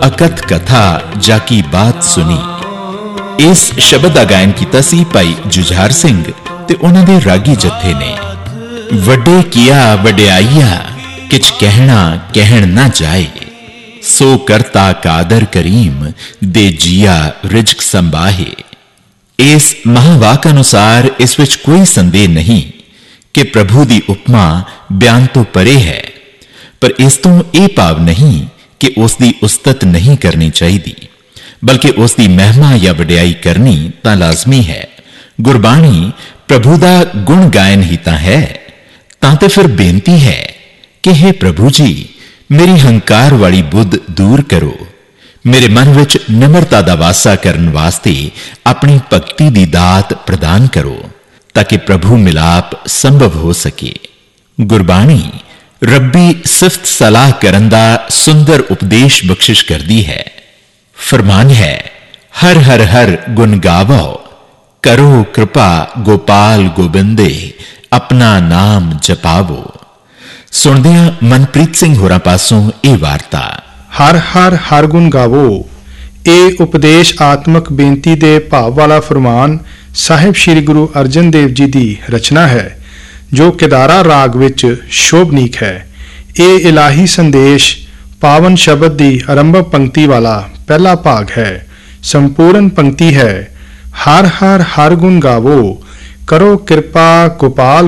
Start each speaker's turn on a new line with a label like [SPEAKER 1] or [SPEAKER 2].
[SPEAKER 1] अकथ कथा जाकी बात सुनी। इस शब्द का गायन किया सी भाई जुझार सिंह ते उन्हां दे रागी जत्थे ने। वड्डे किया वड्याइया किछ कहना कहण ना जाए, सो करता कादर करीम दे जिया रिजक संभाहे। इस महावाक अनुसार इस विच कोई संदेह नहीं कि प्रभु दी उपमा बयान तो परे है, पर इस तो यह भाव नहीं कि उसकी उस्तत नहीं करनी चाहिए, बल्कि उसकी महिमा या वड्याई करनी तां लाजमी है। गुरबाणी प्रभु दा गुण गायन ही तां है। तां ते फिर बेनती है कि हे प्रभु जी, मेरी हंकार वाली बुद्ध दूर करो, मेरे मन विच निमरता दा वासा करन वास्ते अपनी भक्ति दी दात प्रदान करो, ताकि प्रभु मिलाप संभव हो सके। गुरबाणी रब्बी सिफत सलाह करन दा सुंदर उपदेश बख्शिश करदी है। फरमान है, हर हर हर गुण गावो, करो कृपा गोपाल गोबिंदे, अपना नाम जपावो। सुनदियां मनप्रीत सिंह होरां पासों यह वार्ता।
[SPEAKER 2] हर हर हर गुण गावो, ਇਹ ਉਪਦੇਸ਼ ਆਤਮਕ ਬੇਨਤੀ ਦੇ ਭਾਵ ਵਾਲਾ ਫਰਮਾਨ ਸਾਹਿਬ ਸ੍ਰੀ ਗੁਰੂ ਅਰਜਨ ਦੇਵ ਜੀ ਦੀ ਰਚਨਾ ਹੈ, ਜੋ ਕੇਦਾਰਾ ਰਾਗ ਵਿੱਚ ਸ਼ੋਭਨੀਕ ਹੈ। ਇਹ ਇਲਾਹੀ ਸੰਦੇਸ਼ ਪਾਵਨ ਸ਼ਬਦ ਦੀ ਆਰੰਭਕ ਪੰਕਤੀ ਵਾਲਾ ਪਹਿਲਾ ਭਾਗ ਹੈ। ਸੰਪੂਰਨ ਪੰਕਤੀ ਹੈ, ਹਰ ਹਰ ਹਰ ਗੁਣ ਗਾਵੋ, ਕਰੋ ਕਿਰਪਾ ਗੋਪਾਲ